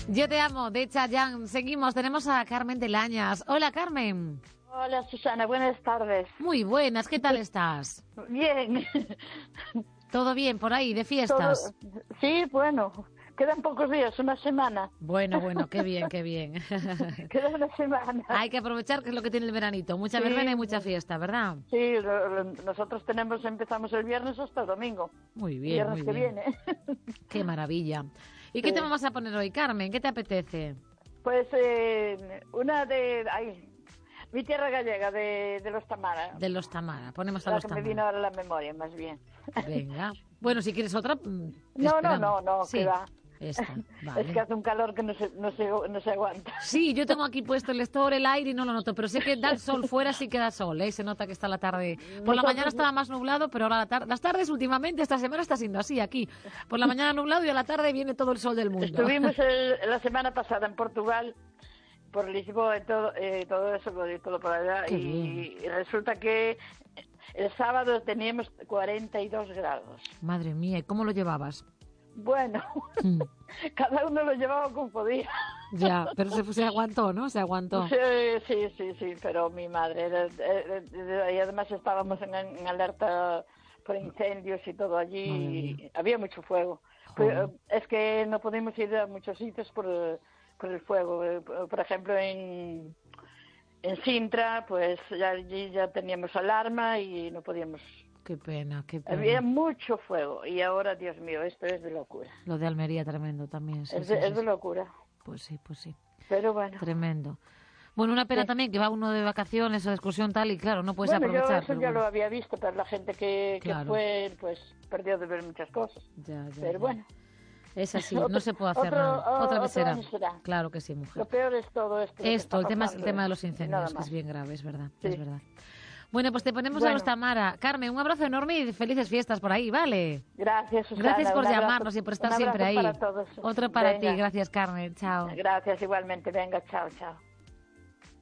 Yo te amo, de Chayanne. Seguimos, tenemos a Carmen de Lañas. Hola, Carmen. Hola, Susana, buenas tardes. Muy buenas, ¿qué tal estás? Bien. ¿Todo bien por ahí, de fiestas? Sí, bueno, quedan pocos días, una semana. Bueno, qué bien, qué bien. Queda una semana. Hay que aprovechar que es lo que tiene el veranito. Mucha verbena y mucha fiesta, ¿verdad? Sí, nosotros empezamos el viernes hasta el domingo. Muy bien, viernes muy que bien. viene. Qué maravilla. ¿Y qué Sí. te vamos a poner hoy, Carmen? ¿Qué te apetece? Pues una de... mi tierra gallega, de los Tamara. De los Tamara. Ponemos a La los que me vino Tamara. ahora a la memoria, más bien. Venga. Bueno, si quieres otra, te No, esperamos. Sí, que va. esta, Es vale. que hace un calor que no se aguanta. Sí, yo tengo aquí puesto el store, el aire y no lo noto, pero sé que da el sol fuera, sí que da sol, ¿eh? Se nota que está la tarde. Por la mañana estaba más nublado, pero ahora la tarde... Las tardes últimamente, esta semana está siendo así aquí. Por la mañana nublado y a la tarde viene todo el sol del mundo. Estuvimos la semana pasada en Portugal, por Lisboa y todo eso, todo por allá, y resulta que el sábado teníamos 42 grados. Madre mía, ¿y cómo lo llevabas? Bueno, cada uno lo llevaba como podía. Ya, pero se aguantó, ¿no? Se aguantó. Sí, pero mi madre, y además estábamos en alerta por incendios y todo allí, y había mucho fuego. Pero es que no pudimos ir a muchos sitios por el fuego. Por ejemplo, en Sintra, pues allí ya teníamos alarma y no podíamos... Qué pena, qué pena. Había mucho fuego y ahora, Dios mío, esto es de locura. Lo de Almería, tremendo también. Sí, Es de locura. Pues sí. Pero bueno. Tremendo. Bueno, una pena también que va uno de vacaciones o de excursión tal y claro, no puedes aprovechar. Yo eso ya lo había visto, pero la gente que fue, pues perdió de ver muchas cosas. Pero bueno. Es así, no se puede hacer nada. Otra vez será. Claro que sí, mujer. Lo peor es todo esto. El tema es el tema de los incendios, que es bien grave, es verdad. Bueno, pues te ponemos a los Tamara. Carmen, un abrazo enorme y felices fiestas por ahí, ¿vale? Gracias, Susana. Gracias por llamarnos y por estar siempre ahí. Para todos. Otro para ti, gracias, Carmen. Chao. Gracias igualmente. Venga, chao.